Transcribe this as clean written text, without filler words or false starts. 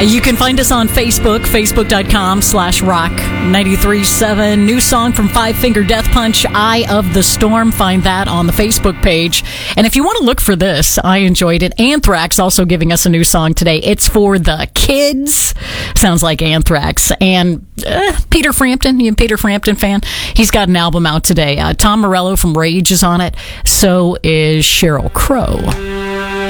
You can find us on Facebook, facebook.com/rock937. New song from Five Finger Death Punch, Eye of the Storm. Find that on the Facebook page. And if you want to look for this, I enjoyed it. Anthrax also giving us a new song today. It's for the kids. Sounds like Anthrax. And Peter Frampton, you a Peter Frampton fan? He's got an album out today. Tom Morello from Rage is on it. So is Sheryl Crow.